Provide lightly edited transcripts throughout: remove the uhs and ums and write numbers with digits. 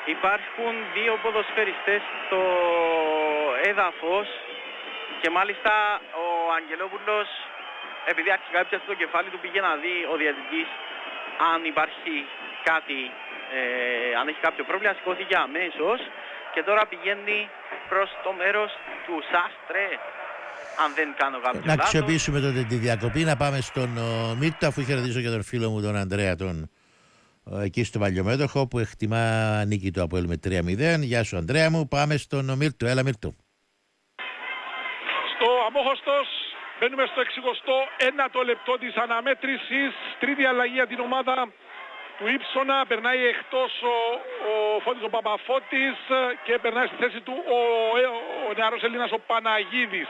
Υπάρχουν δύο ποδοσφαιριστές στο έδαφος και μάλιστα ο Αγγελόπουλος, επειδή αρχικά έπιασε το κεφάλι του, πήγε να δει ο διαιτητής αν υπάρχει κάτι, αν έχει κάποιο πρόβλημα, σηκώθηκε αμέσως και τώρα πηγαίνει προς το μέρος του Σάστρε, αν δεν κάνω κάποιο λάθος. Να αξιοποιήσουμε τότε τη διακοπή, να πάμε στον Μίρτο, αφού χαιρετήσω και τον φίλο μου τον Ανδρέα, εκεί στο Παλιομέτωχο, που εκτιμά νίκη του ΑΠΟΕΛ με 3-0. Γεια σου Ανδρέα μου, πάμε στον Μίρτο. Έλα Μίρτο. Στο Αμόχωστος μπαίνουμε στο 69ο λεπτό της αναμέτρησης. Τρίτη αλλαγή για την ομάδα του Ήψονα. Περνάει εκτός ο Φώτης ο Παπαφώτης και περνάει στη θέση του ο νεαρός Έλληνας ο Παναγίδης.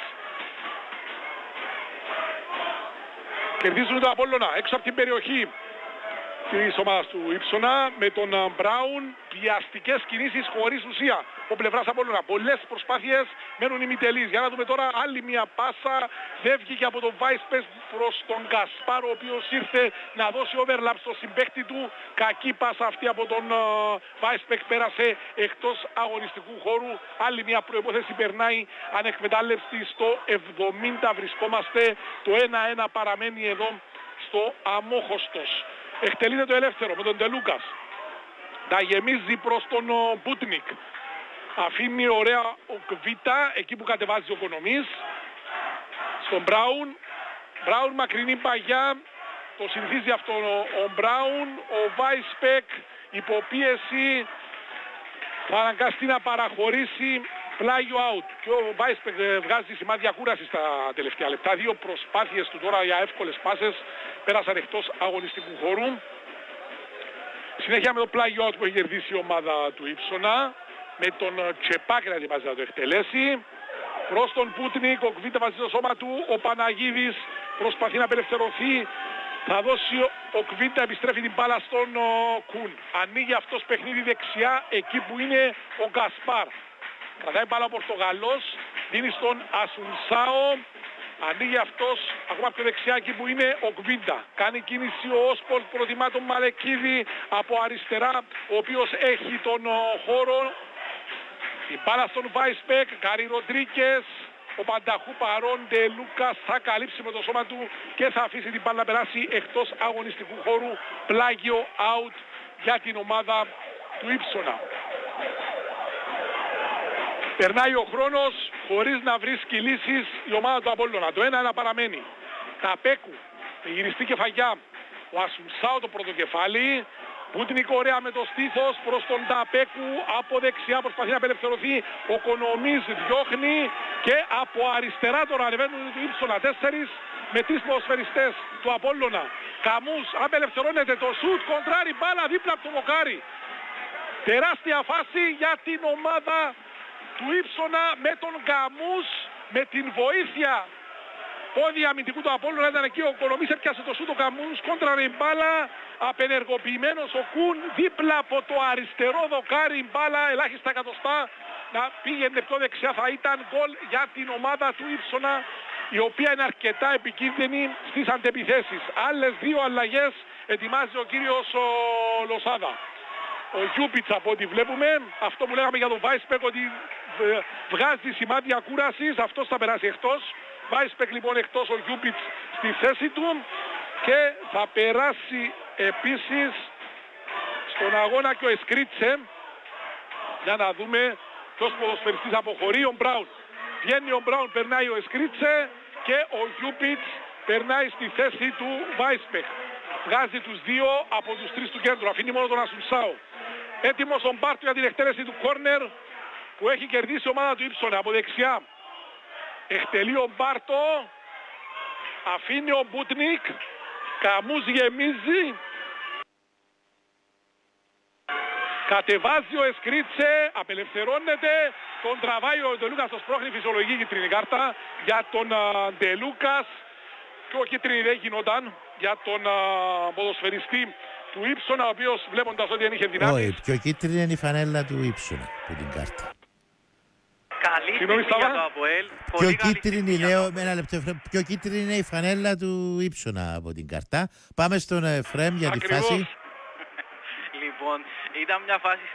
Κερδίζουν το Απόλλωνα έξω από την περιοχή της ομάδας του Ήψονα με τον Μπράουν. Πιαστικές κινήσεις χωρίς ουσία από πλευράς Απόλλωνα. Πολλές προσπάθειες, μένουν ημιτελείς. Για να δούμε τώρα άλλη μια πάσα. Δεν βγήκε από τον Βάισπεκ προς τον Κασπάρ, ο οποίος ήρθε να δώσει overlap στο συμπαίχτη του. Κακή πάσα αυτή από τον Βάισπεκ, πέρασε εκτός αγωνιστικού χώρου. Άλλη μια προϋπόθεση περνάει ανεκμετάλλευστη στο 70. Βρισκόμαστε, το 1-1 παραμένει εδώ στο Αμόχωστος. Εκτελείται το ελεύθερο με τον Τελούκας. Τα γεμίζει προς τον Μπουτνικ. Αφήνει ωραία ο Κβίτα εκεί που κατεβάζει ο Κονομής. Στον Μπράουν. Μπράουν μακρινή παγιά. Το συνηθίζει αυτό ο Μπράουν. Ο Βάισπεκ υποπίεση θα αναγκαστεί να παραχωρήσει. Πλάγιο out. Και ο Βάισπεκ βγάζει σημάδια κούραση στα τελευταία λεπτά. Δύο προσπάθειες του τώρα για εύκολες πάσες πέρασαν εκτός αγωνιστικού χώρου. Συνέχεια με το πλάγιο out που έχει κερδίσει η ομάδα του Ήψονα. Με τον Τσεπάκ να ετοιμάζει να το εκτελέσει. Προς τον Πούτνικ, ο Κβίτα βάζει το σώμα του. Ο Παναγίδης προσπαθεί να απελευθερωθεί. Θα δώσει ο Κβίτα, επιστρέφει την μπάλα στον Κουν. Ανοίγει αυτός παιχνίδι δεξιά εκεί που είναι ο Γκασπάρ. Κρατάει μπάλα ο Πορτογαλός, δίνει στον Ασουνσάο. Ανοίγει αυτός ακόμα πιο δεξιά εκεί που είναι ο Κβίντα. Κάνει κίνηση ο Όσπολ, προτιμά τον Μαλεκίδη από αριστερά, ο οποίος έχει τον χώρο. Η μπάλα στον Βάισπεκ, Γκάρι Ροντρίκες, ο Πανταχού παρόν, Λούκας θα καλύψει με το σώμα του και θα αφήσει την μπάλα να περάσει εκτός αγωνιστικού χώρου. Πλάγιο out για την ομάδα του Ήψονα. Περνάει ο χρόνος χωρίς να βρίσκει λύσεις η ομάδα του Απόλλωνα. Το 1-1 παραμένει. Ταπέκου, γυριστή κεφαγιά. Ο Ασουνσάο το πρώτο κεφάλι. Μπουτνικ ωραία με το στήθος προς τον Ταπέκου. Από δεξιά προσπαθεί να απελευθερωθεί. Ο Κονομής διώχνει και από αριστερά τώρα ανεβαίνουν του Ήψονα 4 με 3 ποδοσφαιριστές του Απόλλωνα. Καμούς απελευθερώνεται το σουτ, κοντράρι μπάλα δίπλα από το δοκάρι. Τεράστια φάση για την ομάδα του Ήψονα με τον Γκαμούς, με την βοήθεια πόδι αμυντικού του Απόλλωνα. Ήταν εκεί ο Κονομής, έπιασε το σούτ ο Γκαμούς, κόντραρε η μπάλα, απενεργοποιημένος ο Κουν δίπλα από το αριστερό δοκάρι, η μπάλα ελάχιστα εκατοστά να πήγαινε πιο δεξιά, θα ήταν γκολ για την ομάδα του Ήψονα, η οποία είναι αρκετά επικίνδυνη στις αντεπιθέσεις. Άλλες δύο αλλαγές ετοιμάζει ο κύριος Λοσάδα. Ο Γιούπιτς από ό,τι βλέπουμε, αυτό που λέγαμε για τον Βάισπεκ, ότι βγάζει σημάδια κούρασης, αυτός θα περάσει εκτός. Βάισπεκ λοιπόν εκτός, ο Γιούπιτς στη θέση του και θα περάσει επίσης στον αγώνα και ο Εσκρίτσε. Για να δούμε ποιος ποδοσφαιριστής αποχωρεί. Ο Μπράουν. Βγαίνει ο Μπράουν, περνάει ο Εσκρίτσε και ο Γιούπιτς περνάει στη θέση του Βάισπεκ. Βγάζει τους δύο από τους τρεις του κέντρου. Αφήνει μόνο τον Ασουνσάο. Έτοιμος ο Μπάρτου για την εκτέλεση του κόρνερ που έχει κερδίσει η ομάδα του Ήψονα από δεξιά. Εκτελεί ο Μπάρτο. Αφήνει ο Μπουτνικ. Καμούς γεμίζει. Κατεβάζει ο Εσκρίτσε. Απελευθερώνεται. Τον τραβάει ο Ντελούκας στο σπρώχνει, φυσιολογική κίτρινη κάρτα για τον Ντελούκας. Και ο κίτρινη δεν γινόταν για τον ποδοσφαιριστή του Ήψονα, ο οποίος βλέποντας ότι δεν είχε δυνάμεις. Όχι, πιο κίτρινη είναι η φανέλα του Ήψονα που την κάρτα. Καλή στιγμή για το ΑΠΟΕΛ. Πιο κίτρινη, λέω, με ένα λεπτό, πιο κίτρινη είναι η φανέλα του Ήψονα από την κάρτα. Πάμε στον Εφραίμ για τη φάση. Λοιπόν, ήταν μια φάση